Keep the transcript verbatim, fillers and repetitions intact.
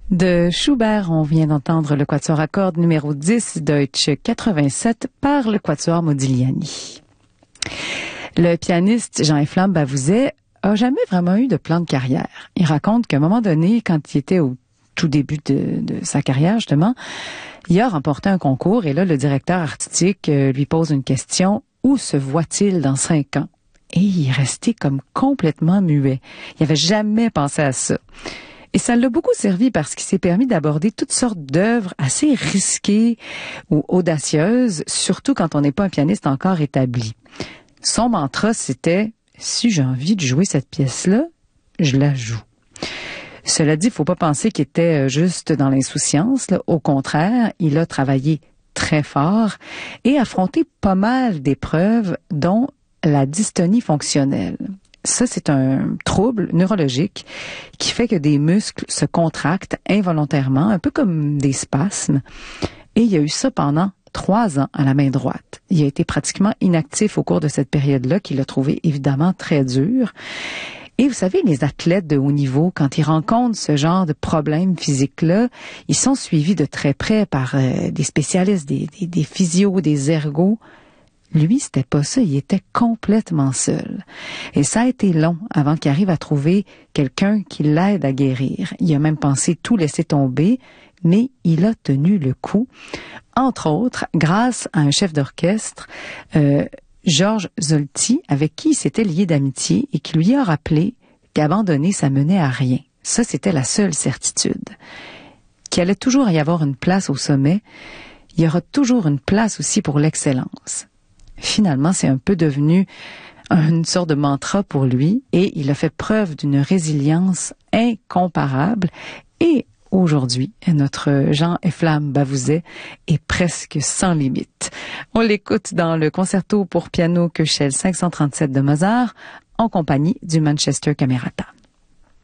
De Schubert, on vient d'entendre le quatuor à cordes numéro dix, Deutsch quatre-vingt-sept, par le quatuor Modigliani. Le pianiste Jean-Efflam Bavouzet a jamais vraiment eu de plan de carrière. Il raconte qu'à un moment donné, quand il était au tout début de, de sa carrière, justement, il a remporté un concours et là, le directeur artistique lui pose une question. Où se voit-il dans cinq ans? Et il est resté comme complètement muet. Il n'avait jamais pensé à ça. Et ça l'a beaucoup servi parce qu'il s'est permis d'aborder toutes sortes d'œuvres assez risquées ou audacieuses, surtout quand on n'est pas un pianiste encore établi. Son mantra, c'était « Si j'ai envie de jouer cette pièce-là, je la joue ». Cela dit, il ne faut pas penser qu'il était juste dans l'insouciance. Là. Au contraire, il a travaillé très fort et affronté pas mal d'épreuves, dont la dystonie fonctionnelle. Ça, c'est un trouble neurologique qui fait que des muscles se contractent involontairement, un peu comme des spasmes. Et il y a eu ça pendant trois ans à la main droite. Il a été pratiquement inactif au cours de cette période-là, qu'il a trouvé évidemment très dur. Et vous savez, les athlètes de haut niveau, quand ils rencontrent ce genre de problème physique-là, ils sont suivis de très près par euh, des spécialistes, des, des, des physios, des ergos. Lui, c'était pas ça, il était complètement seul. Et ça a été long avant qu'il arrive à trouver quelqu'un qui l'aide à guérir. Il a même pensé tout laisser tomber, mais il a tenu le coup. Entre autres, grâce à un chef d'orchestre, euh, Georges Zolti, avec qui il s'était lié d'amitié et qui lui a rappelé qu'abandonner, ça menait à rien. Ça, c'était la seule certitude. Qu'il allait toujours y avoir une place au sommet, il y aura toujours une place aussi pour l'excellence. Finalement, c'est un peu devenu une sorte de mantra pour lui et il a fait preuve d'une résilience incomparable et aujourd'hui, notre Jean-Efflam Bavouzet est presque sans limite. On l'écoute dans le concerto pour piano Köchel cinq cent trente-sept de Mozart en compagnie du Manchester Camerata.